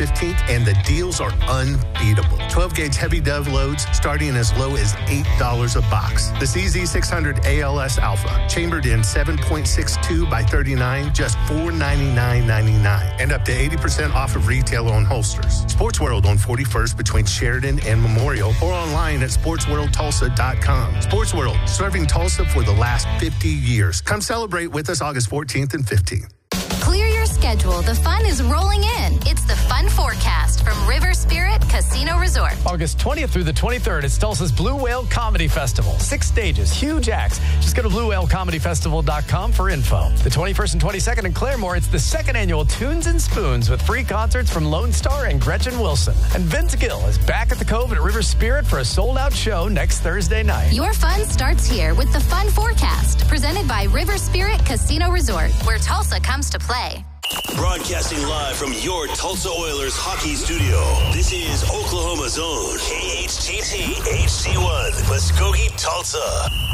15th, and the deals are unbeatable. 12-gauge heavy dove loads starting as low as $8 a box. The CZ600 ALS Alpha, chambered in 7.62 by 39, just $499.99, and up to 80% off of retail-owned holsters. Sports World on 41st between Sheridan and Memorial, or online at sportsworldtulsa.com. Sports World, serving Tulsa for the last 50 years. Come celebrate with us August 14th and 15th. Clear your schedule. The fun is rolling in. It's the Fun Forecast from River Spirit Casino Resort. August 20th through the 23rd, it's Tulsa's Blue Whale Comedy Festival. 6 stages, huge acts. Just go to bluewhalecomedyfestival.com for info. The 21st and 22nd in Claremore, it's the 2nd annual Tunes and Spoons with free concerts from Lone Star and Gretchen Wilson. And Vince Gill is back at the Cove at River Spirit for a sold-out show next Thursday night. Your fun starts here with the Fun Forecast, presented by River Spirit Casino Resort, where Tulsa comes to play. Broadcasting live from your Tulsa Oilers hockey studio. This is Oklahoma's own KHTT HD1, Muskogee, Tulsa.